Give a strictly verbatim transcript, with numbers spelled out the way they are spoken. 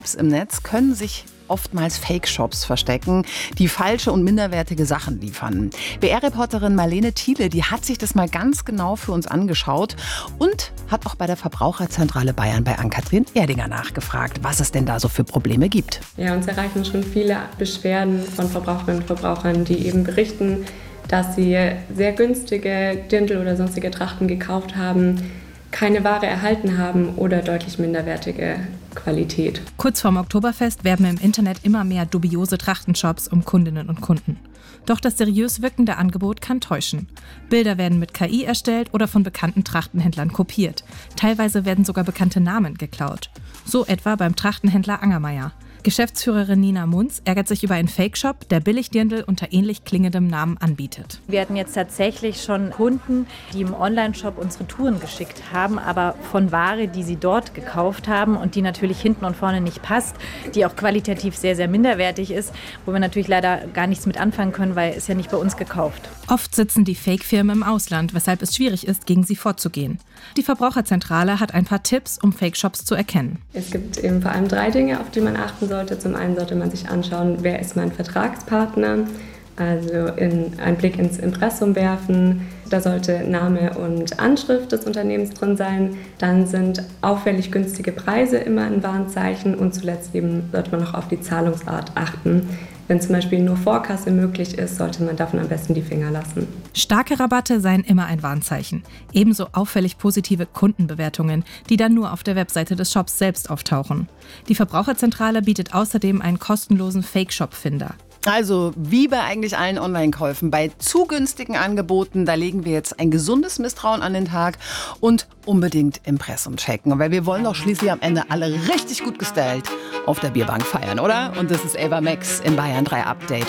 Im Netz können sich oftmals Fake-Shops verstecken, die falsche und minderwertige Sachen liefern. B R-Reporterin Marlene Thiele, die hat sich das mal ganz genau für uns angeschaut und hat auch bei der Verbraucherzentrale Bayern bei Ann-Kathrin Erdinger nachgefragt, was es denn da so für Probleme gibt. Ja, uns erreichen schon viele Beschwerden von Verbraucherinnen und Verbrauchern, die eben berichten, dass sie sehr günstige Dirndl oder sonstige Trachten gekauft haben, keine Ware erhalten haben oder deutlich minderwertige Qualität. Kurz vorm Oktoberfest werben im Internet immer mehr dubiose Trachtenshops um Kundinnen und Kunden. Doch das seriös wirkende Angebot kann täuschen. Bilder werden mit K I erstellt oder von bekannten Trachtenhändlern kopiert. Teilweise werden sogar bekannte Namen geklaut. So etwa beim Trachtenhändler Angermeier. Geschäftsführerin Nina Munz ärgert sich über einen Fake-Shop, der Billigdirndl unter ähnlich klingendem Namen anbietet. Wir hatten jetzt tatsächlich schon Kunden, die im Onlineshop unsere Touren geschickt haben, aber von Ware, die sie dort gekauft haben und die natürlich hinten und vorne nicht passt, die auch qualitativ sehr, sehr minderwertig ist, wo wir natürlich leider gar nichts mit anfangen können, weil es ja nicht bei uns gekauft. Oft sitzen die Fake-Firmen im Ausland, weshalb es schwierig ist, gegen sie vorzugehen. Die Verbraucherzentrale hat ein paar Tipps, um Fake-Shops zu erkennen. Es gibt eben vor allem drei Dinge, auf die man achten sollte. Zum einen sollte man sich anschauen, wer ist mein Vertragspartner, also in, einen Blick ins Impressum werfen. Da sollte Name und Anschrift des Unternehmens drin sein. Dann sind auffällig günstige Preise immer ein Warnzeichen und zuletzt eben sollte man noch auf die Zahlungsart achten. Wenn zum Beispiel nur Vorkasse möglich ist, sollte man davon am besten die Finger lassen. Starke Rabatte seien immer ein Warnzeichen. Ebenso auffällig positive Kundenbewertungen, die dann nur auf der Webseite des Shops selbst auftauchen. Die Verbraucherzentrale bietet außerdem einen kostenlosen Fake-Shop-Finder. Also wie bei eigentlich allen Online-Käufen, bei zu günstigen Angeboten, da legen wir jetzt ein gesundes Misstrauen an den Tag und unbedingt Impressum checken. Weil wir wollen doch schließlich am Ende alle richtig gut gestylt auf der Bierbank feiern, oder? Und das ist Ava Max im Bayern drei Update.